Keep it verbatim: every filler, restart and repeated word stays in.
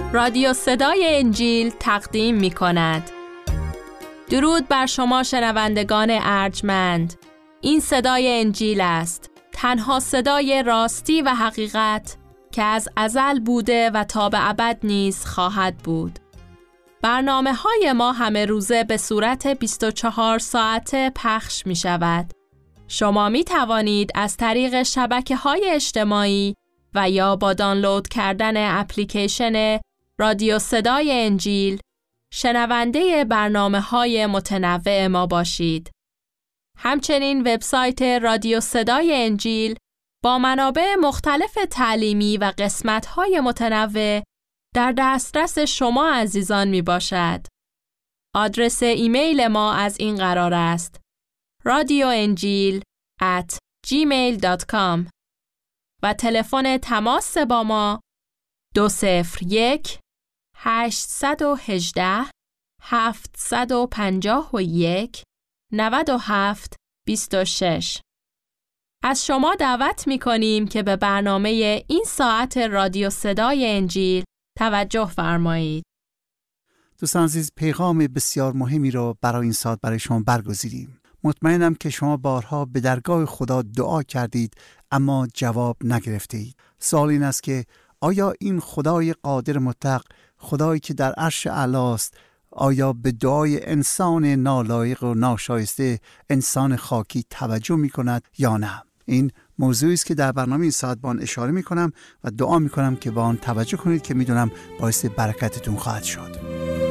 رادیو صدای انجیل تقدیم می کند. درود بر شما شنوندگان ارجمند. این صدای انجیل است، تنها صدای راستی و حقیقت که از ازل بوده و تا به ابد نیز خواهد بود. برنامه های ما همه روزه به صورت بیست و چهار ساعته پخش می شود. شما می توانید از طریق شبکه های اجتماعی و یا با دانلود کردن اپلیکیشن رادیو صدای انجیل شنونده برنامه های متنوع ما باشید. همچنین وبسایت رادیو صدای انجیل با منابع مختلف تعلیمی و قسمت های متنوع در دسترس شما عزیزان می باشد. آدرس ایمیل ما از این قرار است: رادیو انجیل ات جیمیل دات کام و تلفن تماس با ما دو صفر یک هشت یک هشت هفت پنج یک نه هفت دو شش. از شما دعوت می کنیم که به برنامه این ساعت رادیو صدای انجیل توجه فرمایید. دوستان عزیز، پیغام بسیار مهمی رو برای این ساعت برای شما برگزیدیم. مطمئنم که شما بارها به درگاه خدا دعا کردید اما جواب نگرفتید. سوال این است که آیا این خدای قادر مطلق، خدایی که در عرش اعلی است، آیا به دعای انسان نالایق و ناشایسته، انسان خاکی توجه می کند یا نه؟ این موضوعی است که در برنامه این ساعت با آن اشاره می کنم و دعا می کنم که با آن توجه کنید که می دونم باعث برکتتون خواهد شد.